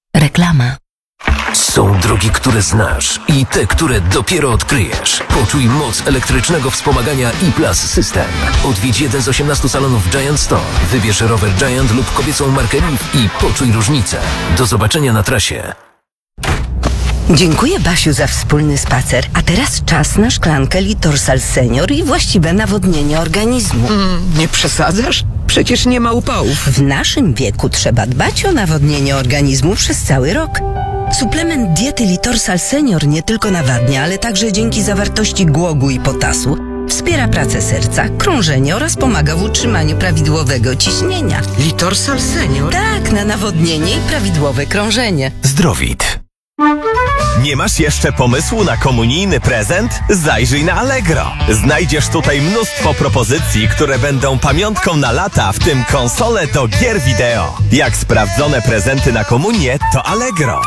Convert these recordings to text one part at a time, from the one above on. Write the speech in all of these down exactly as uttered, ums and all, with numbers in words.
Reklama. Są drogi, które znasz i te, które dopiero odkryjesz. Poczuj moc elektrycznego wspomagania E-Plus System. Odwiedź jeden z osiemnastu salonów Giant Store. Wybierz rower Giant lub kobiecą markę Leaf i poczuj różnicę. Do zobaczenia na trasie. Dziękuję, Basiu, za wspólny spacer. A teraz czas na szklankę Litorsal Senior i właściwe nawodnienie organizmu. Mm, nie przesadzasz? Przecież nie ma upałów. W naszym wieku trzeba dbać o nawodnienie organizmu przez cały rok. Suplement diety Litorsal Senior nie tylko nawadnia, ale także dzięki zawartości głogu i potasu wspiera pracę serca, krążenie oraz pomaga w utrzymaniu prawidłowego ciśnienia. Litorsal Senior? Tak, na nawodnienie i prawidłowe krążenie. Zdrowit. Nie masz jeszcze pomysłu na komunijny prezent? Zajrzyj na Allegro. Znajdziesz tutaj mnóstwo propozycji, które będą pamiątką na lata, w tym konsole do gier wideo. Jak sprawdzone prezenty na komunię, to Allegro.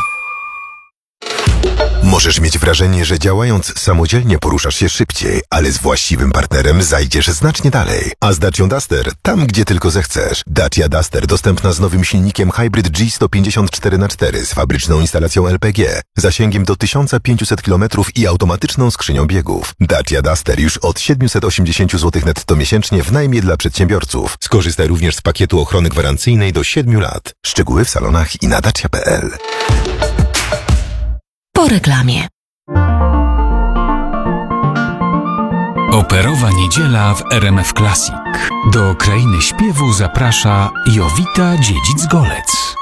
Możesz mieć wrażenie, że działając samodzielnie poruszasz się szybciej, ale z właściwym partnerem zajdziesz znacznie dalej. A z Dacią Duster tam, gdzie tylko zechcesz. Dacia Duster dostępna z nowym silnikiem Hybrid G sto pięćdziesiąt cztery na cztery z fabryczną instalacją L P G, zasięgiem do tysiąc pięćset kilometrów i automatyczną skrzynią biegów. Dacia Duster już od siedemset osiemdziesiąt złotych netto miesięcznie w najmie dla przedsiębiorców. Skorzystaj również z pakietu ochrony gwarancyjnej do siedmiu lat. Szczegóły w salonach i na dacia kropka p l. Po reklamie. Operowa niedziela w R M F Classic. Do krainy śpiewu zaprasza Jowita Dziedzic-Golec.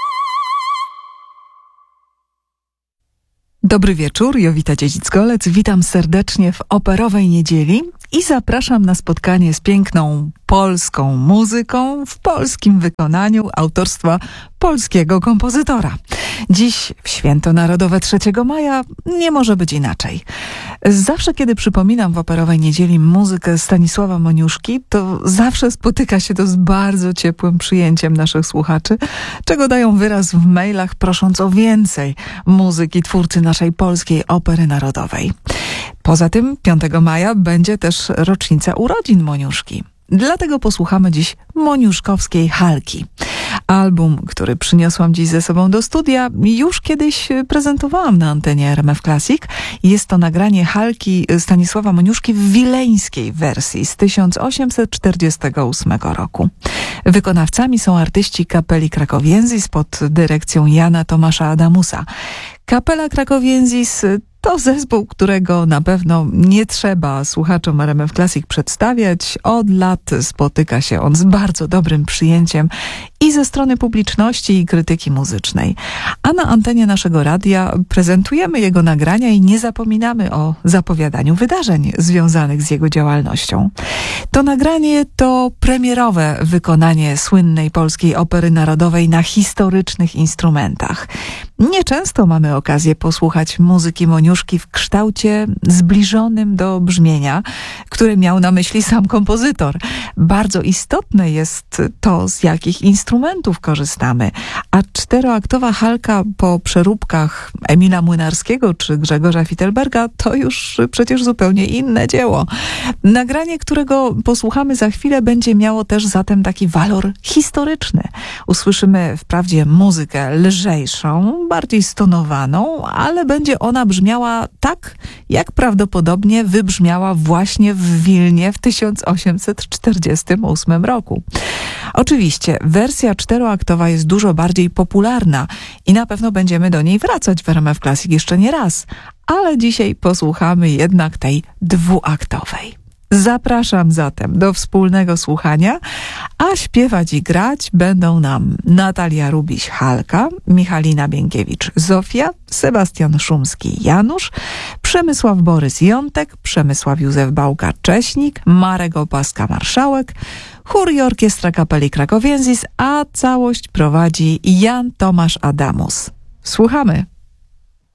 Dobry wieczór, Jowita Dziedzic-Golec. Witam serdecznie w Operowej Niedzieli i zapraszam na spotkanie z piękną polską muzyką w polskim wykonaniu autorstwa polskiego kompozytora. Dziś w Święto Narodowe trzeciego maja nie może być inaczej. Zawsze, kiedy przypominam w Operowej Niedzieli muzykę Stanisława Moniuszki, to zawsze spotyka się to z bardzo ciepłym przyjęciem naszych słuchaczy, czego dają wyraz w mailach, prosząc o więcej muzyki twórcy naszej polskiej opery narodowej. Poza tym piątego maja będzie też rocznica urodzin Moniuszki. Dlatego posłuchamy dziś moniuszkowskiej Halki. Album, który przyniosłam dziś ze sobą do studia, już kiedyś prezentowałam na antenie R M F Classic. Jest to nagranie Halki Stanisława Moniuszki w wileńskiej wersji z tysiąc osiemset czterdziestego ósmego roku. Wykonawcami są artyści Kapeli Krakowienzis pod dyrekcją Jana Tomasza Adamusa. Kapela Krakowienzis to zespół, którego na pewno nie trzeba słuchaczom R M F Classic przedstawiać. Od lat spotyka się on z bardzo dobrym przyjęciem i ze strony publiczności i krytyki muzycznej. A na antenie naszego radia prezentujemy jego nagrania i nie zapominamy o zapowiadaniu wydarzeń związanych z jego działalnością. To nagranie to premierowe wykonanie słynnej polskiej opery narodowej na historycznych instrumentach. Nieczęsto mamy okazję posłuchać muzyki Moniuszki w kształcie zbliżonym do brzmienia, które miał na myśli sam kompozytor. Bardzo istotne jest to, z jakich instrumentów korzystamy, a czteroaktowa Halka po przeróbkach Emila Młynarskiego czy Grzegorza Fittelberga to już przecież zupełnie inne dzieło. Nagranie, którego posłuchamy za chwilę, będzie miało też zatem taki walor historyczny. Usłyszymy wprawdzie muzykę lżejszą, bardziej stonowaną, ale będzie ona brzmiała tak, jak prawdopodobnie wybrzmiała właśnie w Wilnie w tysiąc osiemset czterdziestym ósmym roku. Oczywiście wersja czteroaktowa jest dużo bardziej popularna i na pewno będziemy do niej wracać w R M F Classic jeszcze nie raz, ale dzisiaj posłuchamy jednak tej dwuaktowej. Zapraszam zatem do wspólnego słuchania, a śpiewać i grać będą nam Natalia Rubiś-Halka, Michalina Bienkiewicz-Zofia, Sebastian Szumski-Janusz, Przemysław Borys-Jątek, Przemysław Józef Bałka-Cześnik, Marek Opaska-Marszałek, chór i orkiestra Kapeli Krakowienzis, a całość prowadzi Jan Tomasz Adamus. Słuchamy!